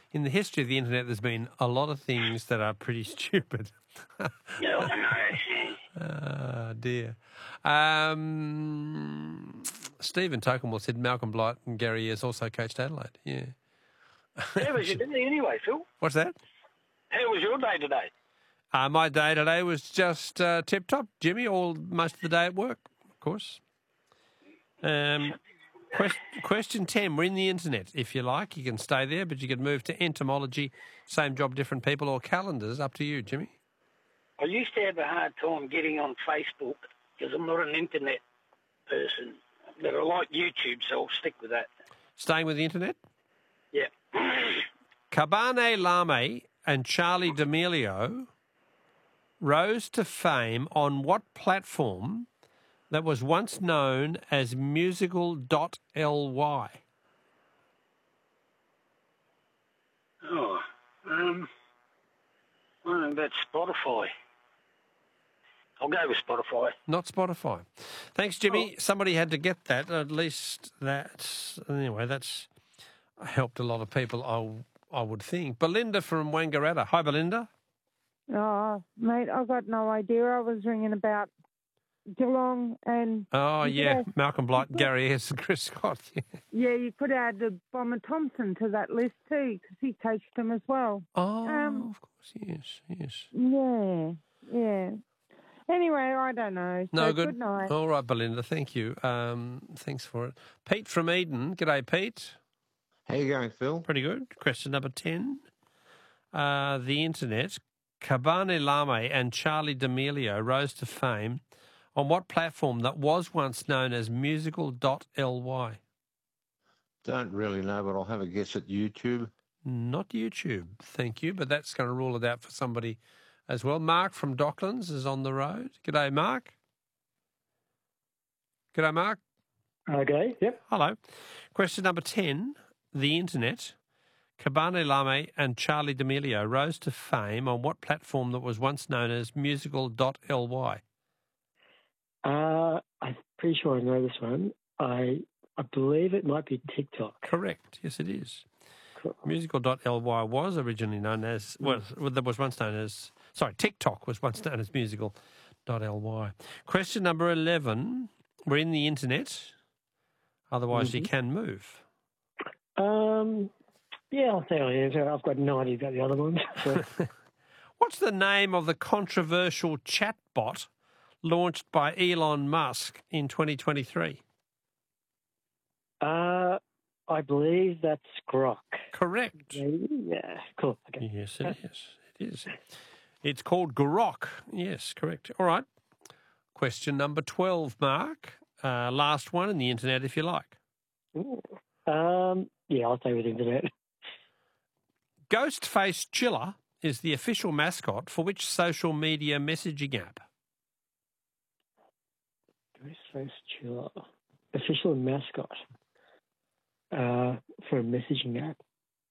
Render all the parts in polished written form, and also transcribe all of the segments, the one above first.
in the history of the internet, there's been a lot of things that are pretty stupid. No, I know. Dear. Stephen Tokenwell said Malcolm Blight and Gary Ayres also coached Adelaide. Yeah. How was your day anyway, Phil? What's that? How was your day today? My day today was just tip-top, Jimmy, most of the day at work, of course. Question 10. We're in the internet. If you like, you can stay there, but you can move to entomology, same job, different people, or calendars. Up to you, Jimmy. I used to have a hard time getting on Facebook because I'm not an internet person, but I like YouTube, so I'll stick with that. Staying with the internet? Yeah. Cabane Lame and Charlie D'Amelio rose to fame on what platform that was once known as musical.ly? Oh, I think that's Spotify. I'll go with Spotify. Not Spotify. Thanks, Jimmy. Somebody had to get that. At least that's helped a lot of people, I would think. Belinda from Wangaratta. Hi, Belinda. Oh, mate, I've got no idea. I was ringing about Geelong and... Oh, yeah, Malcolm Blight, Gary Ayres and Chris Scott. Yeah, you could add Bomber Thompson to that list too, because he coached them as well. Oh, of course, yes. Yeah. Anyway, I don't know. So No, good. Good night. All right, Belinda, thank you. Thanks for it. Pete from Eden. G'day, Pete. How you going, Phil? Pretty good. Question number 10. The internet. Cabane Lame and Charlie D'Amelio rose to fame on what platform that was once known as musical.ly? Don't really know, but I'll have a guess at YouTube. Not YouTube, thank you, but that's going to rule it out for somebody as well. Mark from Docklands is on the road. G'day, Mark. G'day, Mark. Okay, yep. Hello. Question number 10. The internet. Cabane Lame and Charlie D'Amelio rose to fame on what platform that was once known as musical.ly? I'm pretty sure I know this one. I believe it might be TikTok. Correct. Yes, it is. Cool. Musical.ly was originally known as, TikTok was once known as musical.ly. Question number 11. We're in the internet. Otherwise, you can move. Yeah, I'll say I answer. I've got no idea about the other ones. So. What's the name of the controversial chatbot launched by Elon Musk in 2023? I believe that's Grok. Correct. Yeah, cool. Okay. Yes, it is. It is. It's called Grok. Yes, correct. All right. Question number 12, Mark. Last one in the internet, if you like. Yeah, I'll stay with internet. Ghostface Chiller is the official mascot for which social media messaging app? Ghostface Chiller. Official mascot for a messaging app.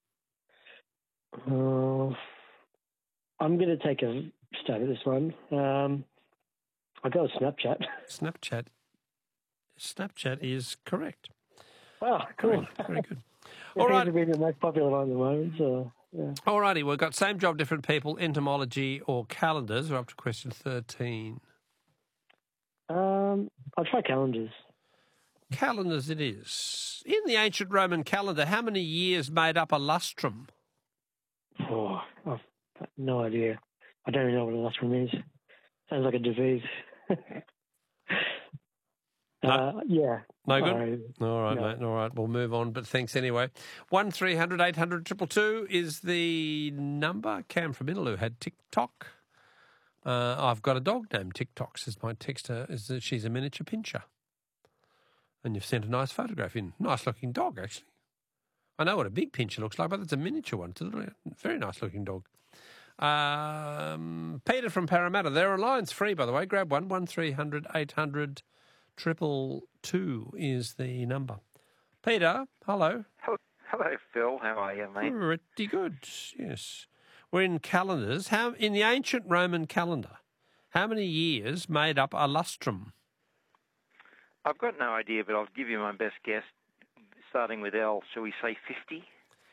I'm going to take a stab at this one. I'll go with Snapchat. Snapchat is correct. Oh, cool. Very good. All All right. right. Being the most popular one at the moment, so, yeah. All righty. We've got same job, different people, entomology or calendars. We're up to question 13. I'll try calendars. Calendars it is. In the ancient Roman calendar, how many years made up a lustrum? Oh, I've got no idea. I don't even know what a lustrum is. Sounds like a disease. No. Yeah. No good? All right, No. mate. All right, we'll move on, but thanks anyway. 1300 800 222 is the number. Cam from Innaloo had TikTok. I've got a dog named TikTok, says my texter. She's a miniature pincher. And you've sent a nice photograph in. Nice-looking dog, actually. I know what a big pincher looks like, but it's a miniature one. It's a very nice-looking dog. Peter from Parramatta. There are lines free, by the way. Grab one. 1300 800 222 is the number. Peter, hello. Hello, Phil. How are you, mate? Pretty good, yes. We're in calendars. In the ancient Roman calendar, how many years made up a lustrum? I've got no idea, but I'll give you my best guess, starting with L. Shall we say 50?